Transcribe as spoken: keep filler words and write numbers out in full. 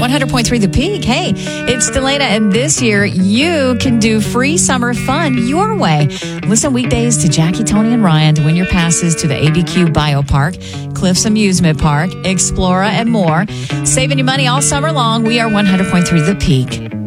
one hundred point three The Peak. Hey, it's Delana, and this year you can do free summer fun your way. Listen weekdays to Jackie, Tony, and Ryan to win your passes to the A B Q Biopark, Cliffs Amusement Park, Explora, and more. Saving you money all summer long. We are one hundred point three The Peak.